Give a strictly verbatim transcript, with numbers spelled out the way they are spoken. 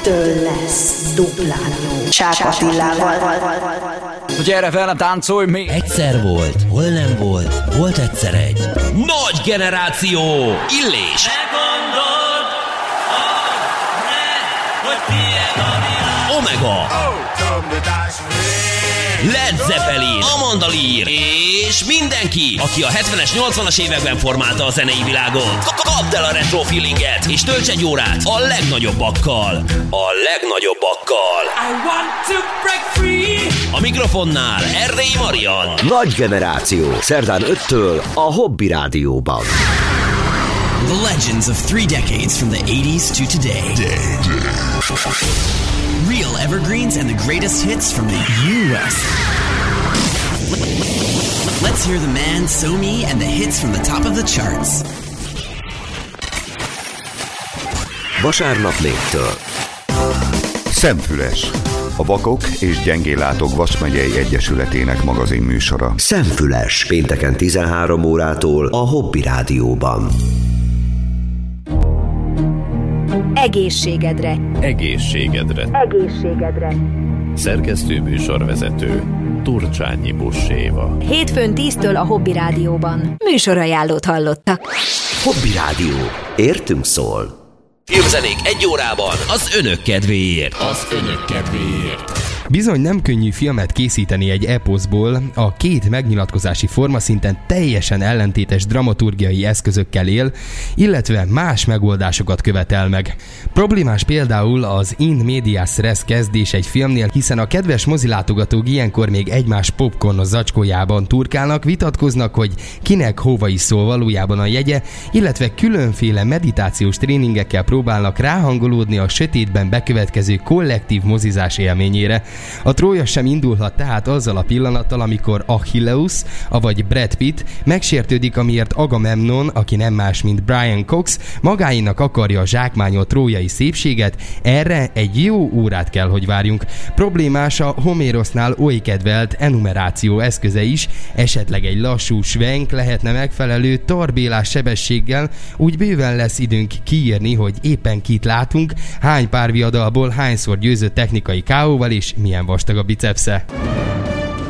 Ettől lesz duplán jó. Csák Attilával. Gyere fel, nem táncolj még! Egyszer volt, hol nem volt, volt egyszer egy nagy generáció, Illés! Megmondod, oh, ne, hogy tiéd a világ. Omega, Led Zeppelin, Amanda Lear és mindenki, aki a hetvenes, nyolcvanas években formálta a zenei világot. Kapd el a retro feelinget, és tölts egy órát a legnagyobbakkal. A legnagyobbakkal. I want to break free. A mikrofonnál Erdélyi Marian. Nagy generáció, szerdán öttől a Hobby Rádióban. The legends of three decades from the eighties to today. Real evergreens and the greatest hits from the U S Let's hear the man, So Me, and the hits from the top of the charts. Vasárnap négytől. Szemfüles. A Vakok és Gyengéllátók Vas megyei Egyesületének magazin műsora. Szemfüles. Pénteken tizenhárom órától a Hobby Rádióban. Egészségedre. Egészségedre. Egészségedre. Szerkesztő műsorvezető Turcsányi Busséva. Hétfőn tíztől a Hobby Rádióban. Műsorajánlót hallottak. Hobby Rádió. Értünk szól. Filmzenék egy órában az önök kedvéért. Az önök kedvéért. Bizony nem könnyű filmet készíteni egy eposzból, a két megnyilatkozási forma szinten teljesen ellentétes dramaturgiai eszközökkel él, illetve más megoldásokat követel meg. Problémás például az in medias res kezdés egy filmnél, hiszen a kedves mozilátogatók ilyenkor még egymás popcornos zacskójában turkálnak, vitatkoznak, hogy kinek hova is szól valójában a jegye, illetve különféle meditációs tréningekkel próbálnak ráhangolódni a sötétben bekövetkező kollektív mozizás élményére. A Trója sem indulhat tehát azzal a pillanattal, amikor Achilleus, avagy Brad Pitt megsértődik, amiért Agamemnon, aki nem más, mint Brian Cox, magáinak akarja a zsákmányolt trójai szépséget, erre egy jó órát kell, hogy várjunk. Problémás a Homérosznál oly kedvelt enumeráció eszköze is, esetleg egy lassú svenk lehetne megfelelő tarbélás sebességgel, úgy bőven lesz időnk kiírni, hogy éppen kit látunk, hány pár viadalból hányszor győzött technikai ká óval és milyen vastag a bicepsze.